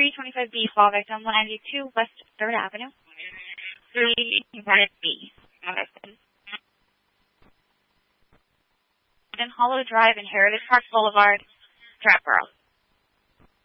325B, fall victim, 192 West 3rd Avenue. 325B. Hollow Drive and Heritage Park Boulevard, Stratboro.